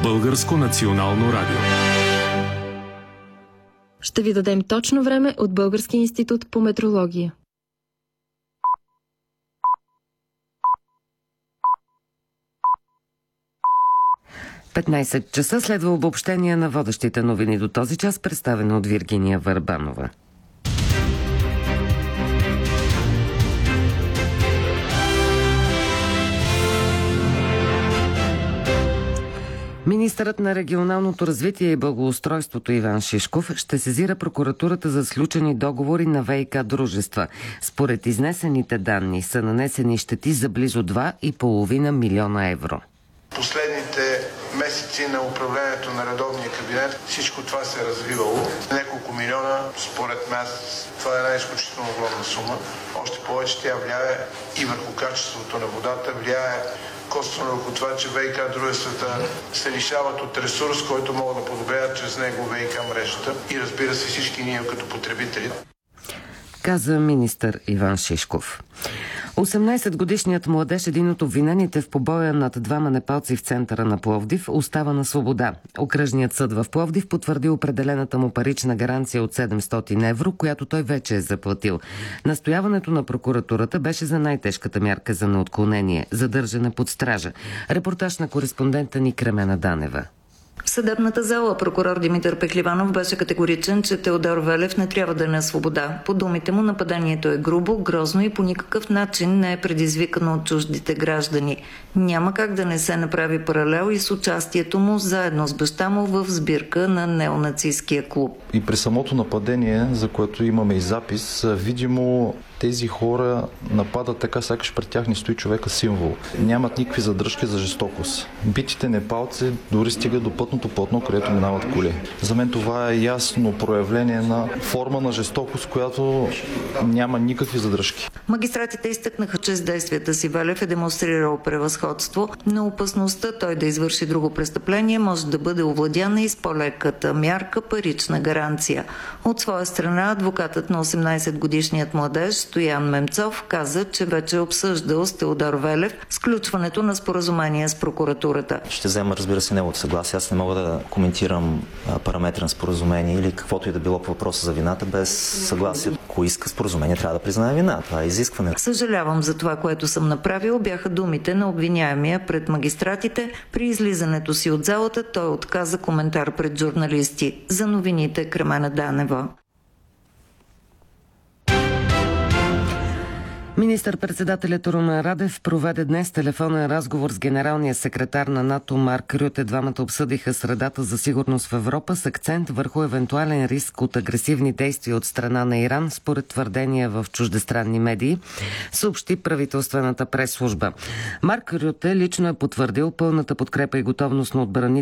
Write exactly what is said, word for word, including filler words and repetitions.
Българско национално радио. Ще ви дадем точно време от Българския институт по метрология. петнайсет часа следва обобщение на водещите новини до този час, представено от Виргиния Върбанова. Министърът на регионалното развитие и благоустройството Иван Шишков ще сезира прокуратурата за сключени договори на ВиК дружества. Според изнесените данни са нанесени щети за близо два и половина милиона евро. Последните месеци на управлението на редовния кабинет всичко това се е развивало. Няколко милиона, според мен, това е една изключително огромна сума. Още повече тя влияе и върху качеството на водата, влияе косвено върху това, че ВиК дружествата се лишават от ресурс, който могат да подобряват чрез него ВиК мрежата и разбира се всички ние като потребители. Каза министър Иван Шишков. осемнайсетгодишният младеж, един от обвинените в побоя над двама непалци в центъра на Пловдив, остава на свобода. Окръжният съд в Пловдив потвърди определената му парична гаранция от седемстотин евро, която той вече е заплатил. Настояването на прокуратурата беше за най-тежката мярка за неотклонение – задържане под стража. Репортаж на кореспондента ни Кремена Данева. В съдебната зала прокурор Димитър Пехливанов беше категоричен, че Теодор Велев не трябва да е на свобода. По думите му, нападението е грубо, грозно и по никакъв начин не е предизвикано от чуждите граждани. Няма как да не се направи паралел и с участието му заедно с баща му в сбирка на неонацистския клуб. И при самото нападение, за което имаме и запис, видимо тези хора нападат така, сякаш пред тях не стои човека символ. Нямат никакви задръжки за жестокост. Битите непалци дори стигат до пътното платно, където минават коли. За мен това е ясно проявление на форма на жестокост, която няма никакви задръжки. Магистратите изтъкнаха, че с действията си Велев е демонстрирал превъзходство, но опасността той да извърши друго престъпление може да бъде овладяна и с по-леката мярка парична гаранция. От своя страна адвокатът на осемнайсетгодишният младеж Стоян Мемцов каза, че вече е обсъждал с Теодор Велев сключването на споразумение с прокуратурата. Ще взема, разбира се, неговото съгласие. Аз не мога да коментирам параметри на споразумение или каквото и да било по въпроса за вината без съгласие. Ако иска споразумение, трябва да признае вина. Това е изискване. Съжалявам за това, което съм направил, бяха думите на обвиняемия пред магистратите. При излизането си от залата той отказа коментар пред журналисти. За новините Кремена Данева. Министър-председателят Румен Радев проведе днес телефонен разговор с генералния секретар на НАТО Марк Рюте. Двамата обсъдиха средата за сигурност в Европа с акцент върху евентуален риск от агресивни действия от страна на Иран, според твърдения в чуждестранни медии, съобщи правителствената пресслужба. Марк Рюте лично е потвърдил пълната подкрепа и готовност на отбранителните